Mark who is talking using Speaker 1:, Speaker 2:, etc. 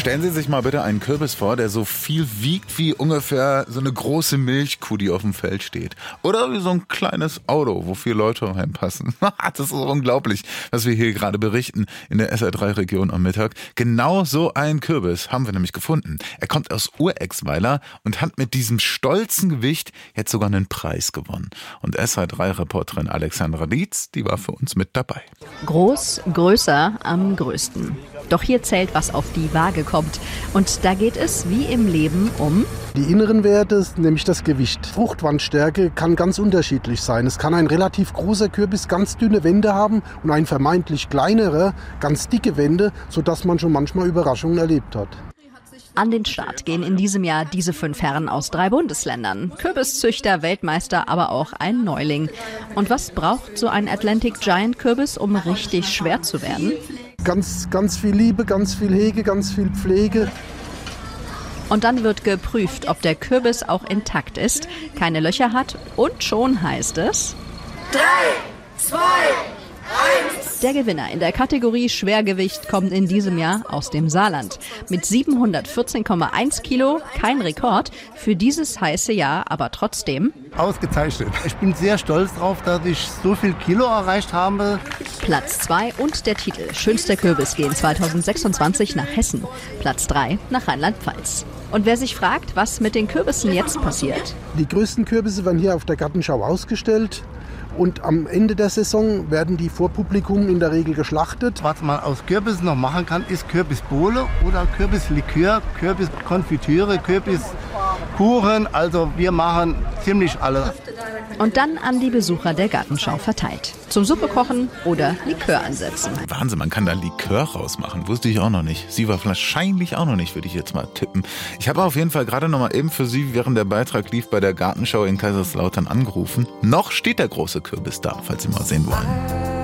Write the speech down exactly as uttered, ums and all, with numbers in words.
Speaker 1: Stellen Sie sich mal bitte einen Kürbis vor, der so viel wiegt wie ungefähr so eine große Milchkuh, die auf dem Feld steht. Oder wie so ein kleines Auto, wo vier Leute reinpassen. Das ist unglaublich, was wir hier gerade berichten in der S R drei Region am Mittag. Genau so einen Kürbis haben wir nämlich gefunden. Er kommt aus Urexweiler und hat mit diesem stolzen Gewicht jetzt sogar einen Preis gewonnen. Und S R drei Reporterin Alexandra Dietz, die war für uns mit dabei.
Speaker 2: Groß, größer, am größten. Doch hier zählt, was auf die Waage kommt. Und da geht es wie im Leben um
Speaker 3: die inneren Werte, nämlich das Gewicht. Fruchtwandstärke kann ganz unterschiedlich sein. Es kann ein relativ großer Kürbis ganz dünne Wände haben und ein vermeintlich kleinerer ganz dicke Wände, sodass man schon manchmal Überraschungen erlebt hat.
Speaker 2: An den Start gehen in diesem Jahr diese fünf Herren aus drei Bundesländern. Kürbiszüchter, Weltmeister, aber auch ein Neuling. Und was braucht so ein Atlantic Giant Kürbis, um richtig schwer zu werden?
Speaker 3: Ganz, ganz viel Liebe, ganz viel Hege, ganz viel Pflege.
Speaker 2: Und dann wird geprüft, ob der Kürbis auch intakt ist, keine Löcher hat und schon heißt es:
Speaker 4: drei, zwei, eins.
Speaker 2: Der Gewinner in der Kategorie Schwergewicht kommt in diesem Jahr aus dem Saarland. Mit siebenhundertvierzehn Komma eins Kilo, kein Rekord, für dieses heiße Jahr aber trotzdem
Speaker 5: ausgezeichnet. Ich bin sehr stolz drauf, dass ich so viel Kilo erreicht habe.
Speaker 2: Platz zwei und der Titel Schönster Kürbis gehen zweitausendsechsundzwanzig nach Hessen. Platz drei nach Rheinland-Pfalz. Und wer sich fragt, was mit den Kürbissen jetzt passiert?
Speaker 3: Die größten Kürbisse werden hier auf der Gartenschau ausgestellt. Und am Ende der Saison werden die vor Publikum in der Regel geschlachtet.
Speaker 5: Was man aus Kürbissen noch machen kann, ist Kürbisbowle oder Kürbislikör, Kürbiskonfitüre, Kürbiskuchen. Also wir machen ziemlich alles.
Speaker 2: Und dann an die Besucher der Gartenschau verteilt. Zum Suppe kochen oder Likör ansetzen.
Speaker 1: Wahnsinn, man kann da Likör rausmachen. Wusste ich auch noch nicht. Sie war wahrscheinlich auch noch nicht, würde ich jetzt mal tippen. Ich habe auf jeden Fall gerade noch mal eben für Sie, während der Beitrag lief, bei der Gartenschau in Kaiserslautern angerufen. Noch steht der große Kürbis da, falls Sie mal sehen wollen.